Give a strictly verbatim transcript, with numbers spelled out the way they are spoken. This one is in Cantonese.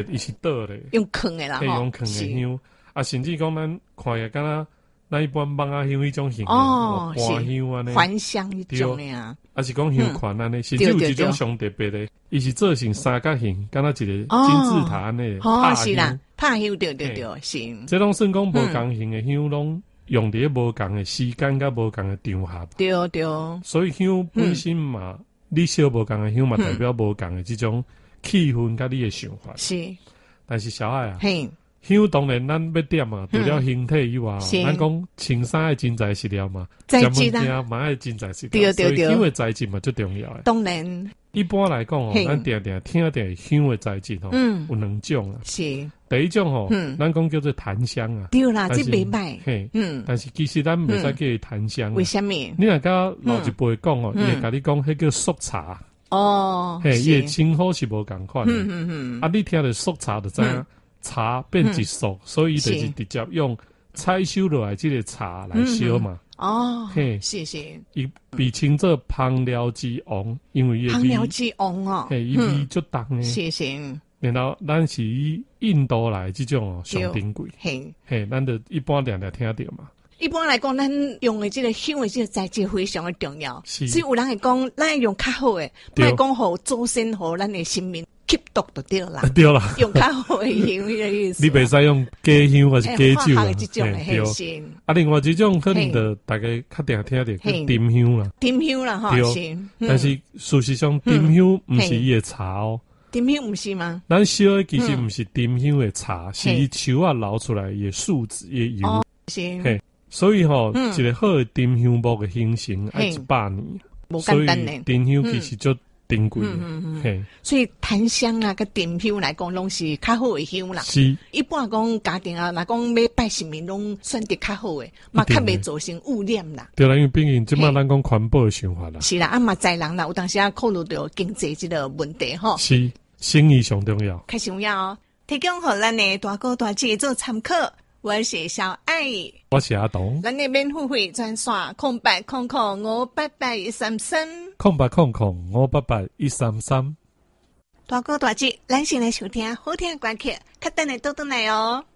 伊是倒咧， 用坑的啦， 可以用坑的香，啊，甚至讲咱看也敢若咱一般芒啊香迄种型的， 哦， 花香安尼， 还香迄种的啊， 啊是讲香款安尼，甚至有一种上特别的，伊是做成三角形，敢若一个金字塔安尼， 哦，是啦，拍香对对对，是。 这拢算讲无共型的香，拢用伫无共的时间甲无共的场合。 对对。 所以香本身嘛，你烧无共的香嘛，代表无共的这种气氛甲你的想法。 是。 但是小爱啊。 嘿。 香当然咱要点嘛，除了形体以外，咱讲穿衫的真材实料嘛， 材质啦， 嘛爱真材实料，所以香的材质嘛最重要的。 当然， 一般来讲哦，咱定定听定香的材质哦，有两种啊。 是第一种哦，咱讲叫做檀香啊。 对啦，这袂歹。 嘿，嗯，但是其实咱袂使叫檀香。 为什么？ 你若甲老一辈讲哦，伊会甲你讲，迄叫速茶。 哦， 嘿，伊的称呼是无共款的。 嗯嗯嗯。 啊，你听着速茶就知影。茶变一素，嗯、所以就是直接用采收落来这个茶来烧嘛。 嗯、哦，嘿，是是。 伊被称作芳疗之王，因为芳疗之王哦， 嘿，伊味足重诶。 是是。 然后咱是以印度来这种哦上珍贵，嘿嘿，咱就一般常常听到嘛。 一般来讲，咱用的这个香的这个材质非常的重要，所以有人会讲，咱用较好的，莫讲互祖先互咱的生命。吸毒就对啦， 对啦， 用较好的香的意思。 你袂使用假香或是假酒啦， 这种的对。 啊，另外一种可能就大家较定听到叫沉香啦， 沉香啦哈， 是。但是事实上，沉香唔是伊的茶哦。 沉香唔是吗？ 咱烧的其实唔是沉香的茶，是伊树啊捞出来的树脂的油。 是。 嘿，所以吼，一个好的沉香木的形成要一百年，所以沉香其实就。珍贵的，嗯嗯所以檀香啊，跟沉香来讲，拢是较好的香啦。 是， 一般讲家庭啊，若讲要拜神明，拢选择较好的，嘛较袂造成污染啦。 对啦，因为毕竟即摆咱讲环保的想法啦。 是啦，啊嘛在人啦，有当时啊考虑到经济这个问题吼。 是，生意上重要。 较重要哦，提供互咱的大哥大姐做参考。我是小爱， 我是阿东。 咱的免付费专线空白空空五八八一三三， 空白空空五八八一三三。 大哥大姐，咱先来收听好听的歌曲，较等下倒转来哦。